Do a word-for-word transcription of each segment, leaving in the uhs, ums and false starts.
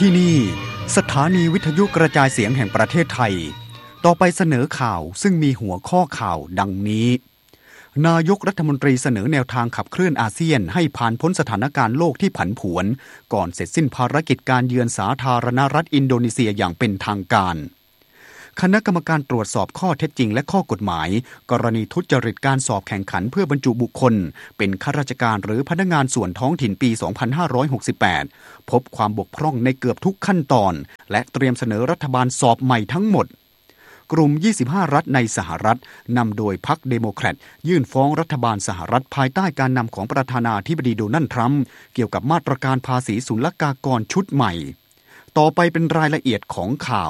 ที่นี่สถานีวิทยุกระจายเสียงแห่งประเทศไทยต่อไปเสนอข่าวซึ่งมีหัวข้อข่าวดังนี้นายกรัฐมนตรีเสนอแนวทางขับเคลื่อนอาเซียนให้ผ่านพ้นสถานการณ์โลกที่ผันผวนก่อนเสร็จสิ้นภารกิจการเยือนสาธารณรัฐอินโดนีเซียอย่างเป็นทางการคณะกรรมการตรวจสอบข้อเท็จจริงและข้อกฎหมายกรณีทุจริตการสอบแข่งขันเพื่อบรรจุบุคคลเป็นข้าราชการหรือพนักงานส่วนท้องถิ่นปี สองพันห้าร้อยหกสิบแปด พบความบกพร่องในเกือบทุกขั้นตอนและเตรียมเสนอรัฐบาลสอบใหม่ทั้งหมดกลุ่มยี่สิบห้ารัฐในสหรัฐนำโดยพรรคเดโมแครตยื่นฟ้องรัฐบาลสหรัฐภายใต้การนำของประธานาธิบดีโดนัลด์ทรัมป์เกี่ยวกับมาตรการภาษีศุลกากรชุดใหม่ต่อไปเป็นรายละเอียดของข่า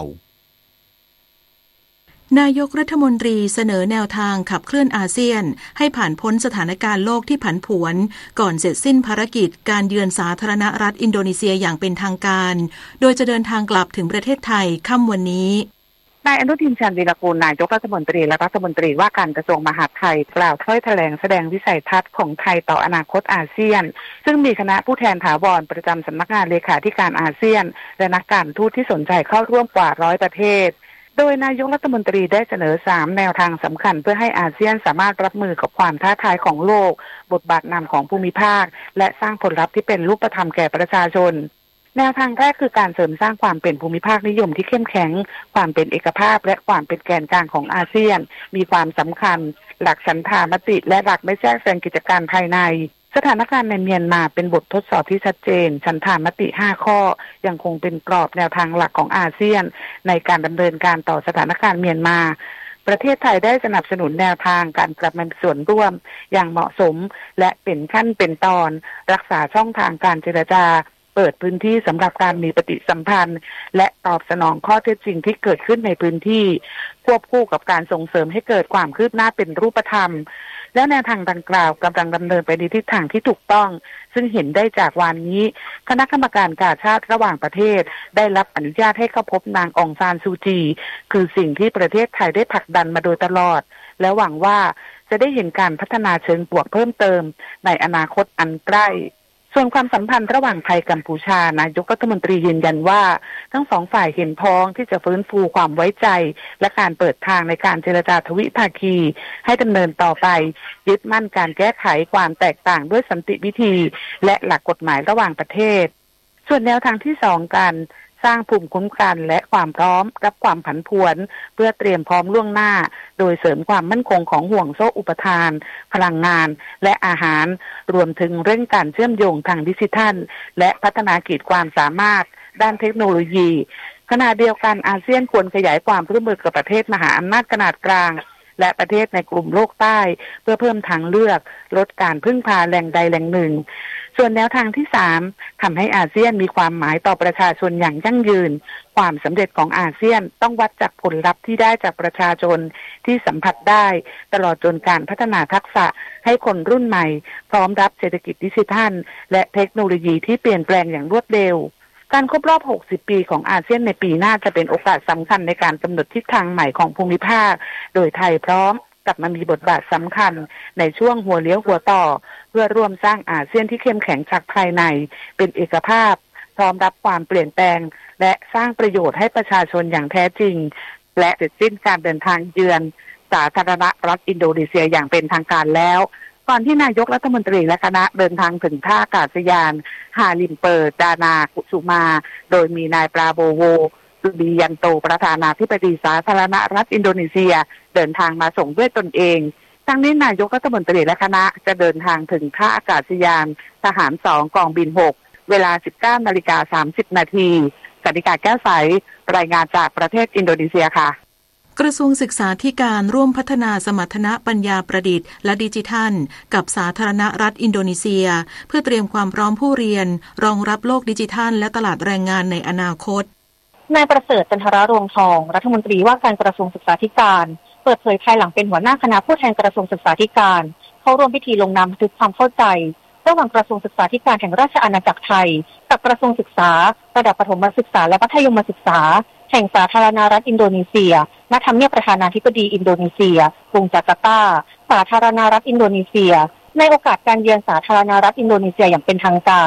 วนายกรัฐมนตรีเสนอแนวทางขับเคลื่อนอาเซียนให้ผ่านพ้นสถานการณ์โลกที่ผันผวนก่อนเสร็จสิ้นภารกิจการเยือนสาธารณรัฐอินโดนีเซียอย่างเป็นทางการโดยจะเดินทางกลับถึงประเทศไทยค่ำวันนี้นายอนุทินชาญวีรกูลนายกรัฐมนตรีและรัฐมนตรีว่าการกระทรวงมหาดไทยกล่าวถ้อยแถลงแสดงวิสัยทัศน์ของไทยต่ออนาคตอาเซียนซึ่งมีคณะผู้แทนถาวรประจำสำนักงานเลขาธิการอาเซียนและนักการทูตที่สนใจเข้าร่วมกว่าร้อยประเทศโดยนายกรัฐมนตรีได้เสนอสามแนวทางสำคัญเพื่อให้อาเซียนสามารถรับมือกับความท้าทายของโลกบทบาทนำของภูมิภาคและสร้างผลลัพธ์ที่เป็นรูปธรรมแก่ประชาชนแนวทางแรกคือการเสริมสร้างความเป็นภูมิภาคนิยมที่เข้มแข็งความเป็นเอกภาพและความเป็นแกนกลางของอาเซียนมีความสำคัญหลักฉันทามติและหลักไม่แทรกแซงกิจการภายในสถานการณ์ในเมียนมาเป็นบททดสอบที่ชัดเจนฉันทามติห้าข้อยังคงเป็นกรอบแนวทางหลักของอาเซียนในการดำเนินการต่อสถานการณ์เมียนมาประเทศไทยได้สนับสนุนแนวทางการกลับมามีส่วนร่วมอย่างเหมาะสมและเป็นขั้นเป็นตอนรักษาช่องทางการเจรจาเปิดพื้นที่สำหรับการมีปฏิสัมพันธ์และตอบสนองข้อเท็จจริงที่เกิดขึ้นในพื้นที่ควบคู่กับการส่งเสริมให้เกิดความคืบหน้าเป็นรูปธรรมและแนวทางดังกล่าวกำลังดำเนินไปในทิศทางที่ถูกต้องซึ่งเห็นได้จากวันนี้คณะกรรมการกาชาติระหว่างประเทศได้รับอนุญาตให้เข้าพบนางองซานซูจีคือสิ่งที่ประเทศไทยได้ผลักดันมาโดยตลอดและหวังว่าจะได้เห็นการพัฒนาเชิงบวกเพิ่มเติมในอนาคตอันใกล้ส่วนความสัมพันธ์ระหว่างไทยกัมพูชานายกรัฐมนตรียืนยันว่าทั้งสองฝ่ายเห็นพ้องที่จะฟื้นฟูความไว้ใจและการเปิดทางในการเจรจาทวิภาคีให้ดำเนินต่อไปยึดมั่นการแก้ไขความแตกต่างด้วยสันติวิธีและหลักกฎหมายระหว่างประเทศส่วนแนวทางที่สองการสร้างภูมิคุ้มกันและความพร้อมรับความผันผวนเพื่อเตรียมพร้อมล่วงหน้าโดยเสริมความมั่นคงของห่วงโซ่อุปทานพลังงานและอาหารรวมถึงเร่งการเชื่อมโยงทางดิจิทัลและพัฒนาขีดความสามารถด้านเทคโนโลยีขณะเดียวกันอาเซียนควรขยายความร่วมมือกับประเทศมหาอำนาจขนาดกลางและประเทศในกลุ่มโลกใต้เพื่อเพิ่มทางเลือกลดการพึ่งพาแหล่งใดแหล่งหนึ่งส่วนแนวทางที่สามทำให้อาเซียนมีความหมายต่อประชาชนอย่างยั่งยืนความสำเร็จของอาเซียนต้องวัดจากผลลัพธ์ที่ได้จากประชาชนที่สัมผัสได้ตลอดจนการพัฒนาทักษะให้คนรุ่นใหม่พร้อมรับเศรษฐกิจดิจิทัลและเทคโนโลยีที่เปลี่ยนแปลงอย่างรวดเร็วการครบรอบหกสิบปีของอาเซียนในปีหน้าจะเป็นโอกาสสำคัญในการกำหนดทิศทางใหม่ของภูมิภาคโดยไทยพร้อมกลับมามีบทบาทสำคัญในช่วงหัวเลี้ยวหัวต่อเพื่อร่วมสร้างอาเซียนที่เข้มแข็งจากภายในเป็นเอกภาพพร้อมรับความเปลี่ยนแปลงและสร้างประโยชน์ให้ประชาชนอย่างแท้จริงและเสร็จสิ้นการเดินทางเยือนสาธารณรัฐอินโดนีเซียอย่างเป็นทางการแล้วก่อนที่นายกรัฐมนตรีและคณะเดินทางถึงท่าอากาศยานฮาลิมเปอร์ดานากุสุมาโดยมีนายปราโบโวสุบิยันโตประธานาธิบดีสาธารณรัฐอินโดนีเซียเดินทางมาส่งด้วยตนเองทั้งนี้นายกรัฐมนตรีและคณะจะเดินทางถึงท่าอากาศยานทหารสองกองบินหกเวลา สิบเก้านาฬิกาสามสิบนาทีกนิกาแก้วใสรายงานจากประเทศอินโดนีเซียค่ะกระทรวงศึกษาธิการร่วมพัฒนาสมรรถนะปัญญาประดิษฐ์และดิจิทัลกับสาธารณรัฐอินโดนีเซียเพื่อเตรียมความพร้อมผู้เรียนรองรับโลกดิจิทัลและตลาดแรงงานในอนาคตนายประเสริฐจันทรารวงทองรัฐมนตรีว่าการกระทรวงศึกษาธิการเปิดเผยภายหลังเป็นหัวหน้าคณะผู้แทนกระทรวงศึกษาธิการเข้าร่วมพิธีลงนามบันทึกความเข้าใจระหว่างกระทรวงศึกษาธิการแห่งราชอาณาจักรไทยกับกระทรวงศึกษาระดับประถมศึกษาและมัธยมศึกษาแห่งสาธารณรัฐอินโดนีเซียณทำเนียบประธานาธิบดีอินโดนีเซียกรุงจาการ์ตาสาธารณรัฐอินโดนีเซียในโอกาสการเยือนสาธารณรัฐอินโดนีเซียอย่างเป็นทางการพ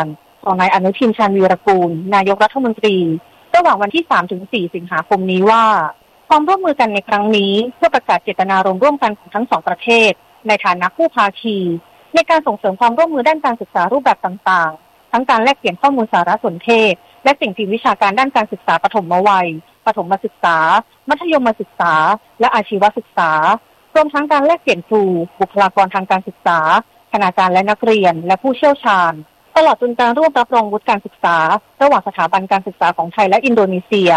ของนายอนุทินชาญวีรกูลนายกรัฐมนตรีระหว่างวันที่ สามถึงสี่ สิงหาคมนี้ว่าความร่วมมือกันในครั้งนี้เพื่อประกาศเจตนารมณ์ร่วมกันของทั้งสองประเทศในฐานะคู่ภาคีในการส่งเสริมความร่วมมือด้านการศึกษารูปแบบต่างๆทั้งการแลกเปลี่ยนข้อมูลสารสนเทศและสิ่งพิมพ์วิชาการด้านการศึกษาปฐมวัยประถมศึกษามัธยมศึกษาและอาชีวศึกษารวมทั้งการแลกเปลี่ยนครูบุคลากรทางการศึกษาคณาจารย์และนักเรียนและผู้เชี่ยวชาญตลอดจนการร่วมรับรองวุฒิการศึกษาระหว่างสถาบันการศึกษาของไทยและอินโดนีเซีย